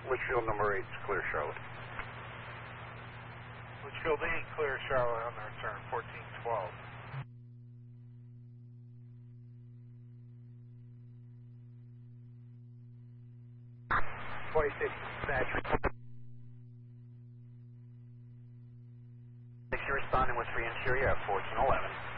Litchfield number 8 is clear, Charlotte. Litchfield 8, clear Charlotte on the return, 1412. You're responding with free interior at 1411.